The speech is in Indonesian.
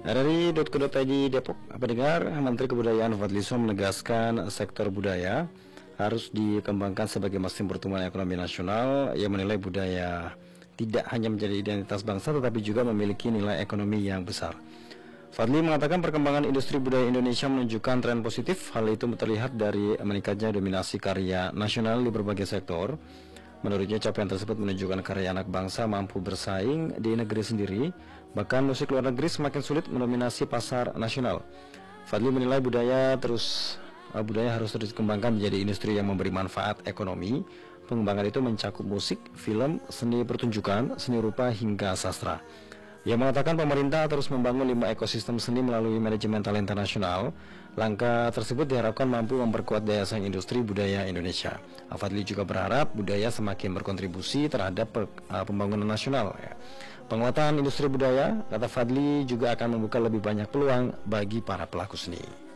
RRI.co.id Depok, pendengar, Menteri Kebudayaan Fadlizon menegaskan sektor budaya harus dikembangkan sebagai mesin pertumbuhan ekonomi nasional. Ia menilai budaya tidak hanya menjadi identitas bangsa tetapi juga memiliki nilai ekonomi yang besar. Fadli mengatakan perkembangan industri budaya Indonesia menunjukkan tren positif. Hal itu terlihat dari meningkatnya dominasi karya nasional di berbagai sektor. Menurutnya capaian tersebut menunjukkan karya anak bangsa mampu bersaing di negeri sendiri. Bahkan musik luar negeri semakin sulit mendominasi pasar nasional. Fadli menilai budaya harus terus dikembangkan menjadi industri yang memberi manfaat ekonomi. Pengembangan itu mencakup musik, film, seni pertunjukan, seni rupa hingga sastra. Ia mengatakan pemerintah terus membangun 5 ekosistem seni melalui manajemen talenta nasional. Langkah tersebut diharapkan mampu memperkuat daya saing industri budaya Indonesia. Fadli juga berharap budaya semakin berkontribusi terhadap pembangunan nasional. Penguatan industri budaya, kata Fadli, juga akan membuka lebih banyak peluang bagi para pelaku seni.